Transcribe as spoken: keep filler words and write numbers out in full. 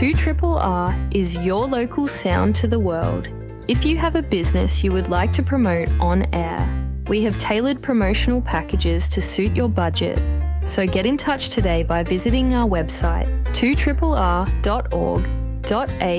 two R R is your local sound to the world. If you have a business you would like to promote on air, we have tailored promotional packages to suit your budget. So get in touch today by visiting our website two R R dot org dot a